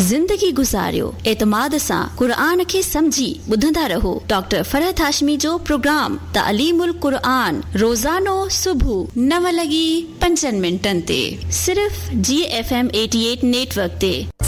ज़िंदगी गुज़ारियो एतमाद सां क़ुरान खे समझी ॿुधंदा रहो। डॉक्टर फरहत हाशमी जो प्रोग्राम तालीमुल क़ुरान रोज़ानो सुबुह 9:05 ते सिर्फ़ GFM 88 नेटवर्क ते।